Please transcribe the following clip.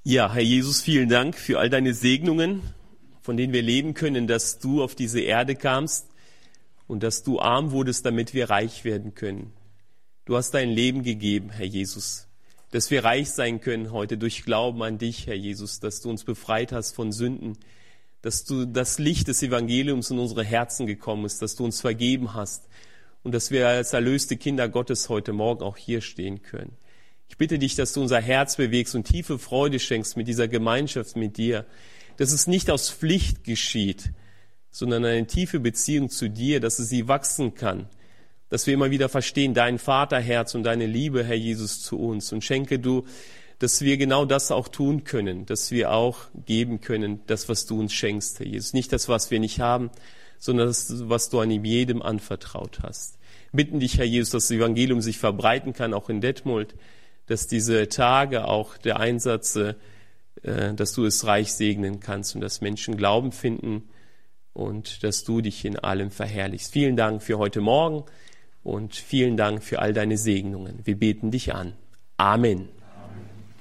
Ja, Herr Jesus, vielen Dank für all deine Segnungen, von denen wir leben können, dass du auf diese Erde kamst und dass du arm wurdest, damit wir reich werden können. Du hast dein Leben gegeben, Herr Jesus, dass wir reich sein können heute durch Glauben an dich, Herr Jesus, dass du uns befreit hast von Sünden, dass du das Licht des Evangeliums in unsere Herzen gekommen ist, dass du uns vergeben hast und dass wir als erlöste Kinder Gottes heute Morgen auch hier stehen können. Ich bitte dich, dass du unser Herz bewegst und tiefe Freude schenkst mit dieser Gemeinschaft mit dir, dass es nicht aus Pflicht geschieht, sondern eine tiefe Beziehung zu dir, dass es sie wachsen kann, dass wir immer wieder verstehen, dein Vaterherz und deine Liebe, Herr Jesus, zu uns. Und schenke du, dass wir genau das auch tun können, dass wir auch geben können, das, was du uns schenkst, Herr Jesus. Nicht das, was wir nicht haben, sondern das, was du an jedem anvertraut hast. Wir bitten dich, Herr Jesus, dass das Evangelium sich verbreiten kann, auch in Detmold, dass diese Tage auch der Einsatz, dass du es reich segnen kannst und dass Menschen Glauben finden und dass du dich in allem verherrlichst. Vielen Dank für heute Morgen und vielen Dank für all deine Segnungen. Wir beten dich an. Amen.